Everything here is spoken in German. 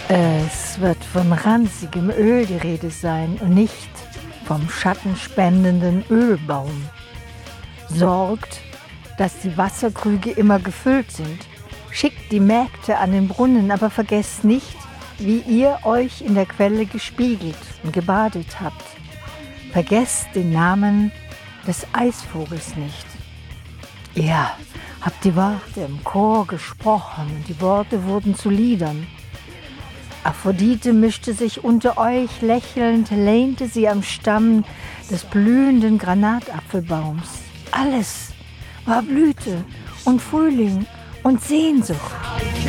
Es wird von ranzigem Öl die Rede sein und nicht vom schattenspendenden Ölbaum. Sorgt, dass die Wasserkrüge immer gefüllt sind. Schickt die Mägde an den Brunnen, aber vergesst nicht, wie ihr euch in der Quelle gespiegelt und gebadet habt. Vergesst den Namen des Eisvogels nicht. Ihr habt die Worte im Chor gesprochen und die Worte wurden zu Liedern. Aphrodite mischte sich unter euch, lächelnd lehnte sie am Stamm des blühenden Granatapfelbaums. Alles war Blüte und Frühling und Sehnsucht.